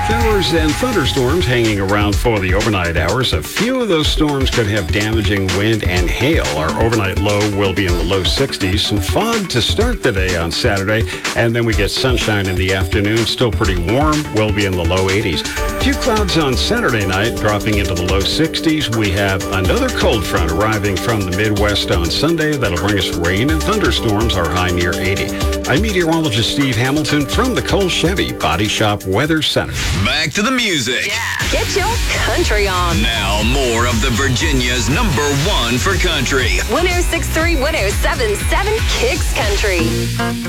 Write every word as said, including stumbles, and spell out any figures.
Showers and thunderstorms hanging around for the overnight hours. A few of those storms could have damaging wind and hail. Our overnight low will be in the low sixties. Some fog to start the day on Saturday, and then we get sunshine in the afternoon. Still pretty warm. We'll be in the low eighties. A few clouds on Saturday night, dropping into the low sixties. We have another cold front arriving from the Midwest on Sunday. That'll bring us rain and thunderstorms, our high near eighty. I'm meteorologist Steve Hamilton from the Cole Chevy Body Shop Weather Center. Back to the music. Yeah. Get your country on. Now more of the Virginia's number one for country. one oh six point three, one oh seven point seven Kicks Country.